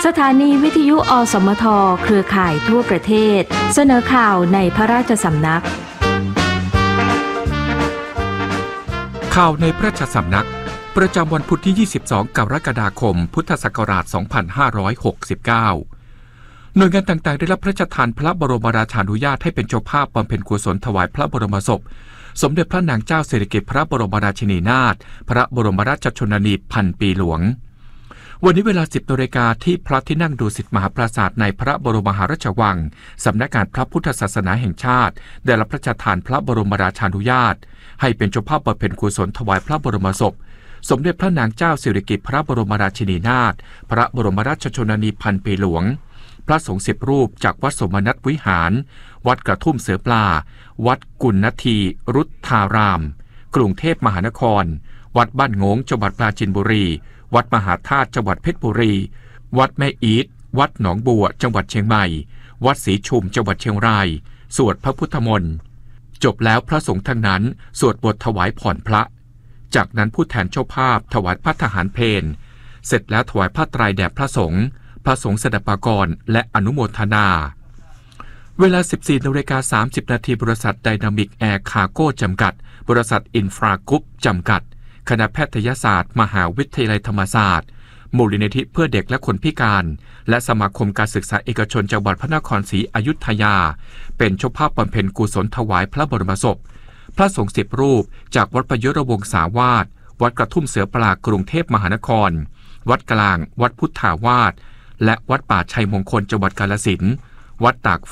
สถานีวิทยุอสมทเครือข่ายทั่วประเทศเสนอข่าวในพระราชสำนักข่าวในพระราชสำนักประจำวันพุธที่ 22 กรกฎาคม พุทธศักราช 2569 หน่วยงานต่างๆได้รับพระราชทานพระบรมราชานุญาตให้เป็นเจ้าภาพบำเพ็ญกุศลถวายพระบรมศพสมเด็จพระนางเจ้าสิริกิติ์พระบรมราชินีนาถพระบรมราชชนนีพันปีหลวงวันนี้เวลา 10 นาฬิกาที่พระที่นั่งดุสิตมหาปราสาทในพระบรมมหาราชวังสำนักงานพระพุทธศาสนาแห่งชาติได้รับพระราชทานพระบรมราชานุญาตให้เป็นเจ้าภาพบำเพ็ญกุศลถวายพระบรมศพสมเด็จพระนางเจ้าสิริกิติ์พระบรมราชินีนาถพระบรมราชชนนีพันปีหลวงพระสงฆ์10 รูปจากวัดสมนัตวิหารวัดกระทุ่มเสือปลาวัดกุณณทีรุทธารามกรุงเทพมหานครวัดบ้านโงงจังหวัดปราจีนบุรีวัดมหาธาตุจังหวัดเพชรบุรีวัดแม่อีทวัดหนองบัวจังหวัดเชียงใหม่วัดศรีชุมจังหวัดเชียงรายสวดพระพุทธมนต์จบแล้วพระสงฆ์ทั้งนั้นสวดบทถวายผ่อนพระจากนั้นผู้แทนเจ้าภาพถวายพระทหารเพลเสร็จแล้วถวายผ้าไตรแด่พระสงฆ์พระสงฆ์สดับปากรและอนุโมทนาเวลา 14:30 นาทีบริษัทไดนามิกแอร์คาร์โก้จำกัดบริษัทอินฟรากรุ๊ปจำกัดคณะแพทยศาสตร์มหาวิทยาลัยธรรมศาสตร์มูลนิธิเพื่อเด็กและคนพิการและสมาคมการศึกษาเอกชนจังหวัดพระนครศรีอยุธยาเป็นเจ้าภาพบำเพ็ญกุศลถวายพระบรมศพพระสงฆ์10 รูปจากวัดประยุรวงศาวาสวัดกระทุ่มเสือปลากรุงเทพมหานครวัดกลางวัดพุทธาวาสและวัดป่าชัยมงคลจังหวัดกาฬสินธุ์วัดตาก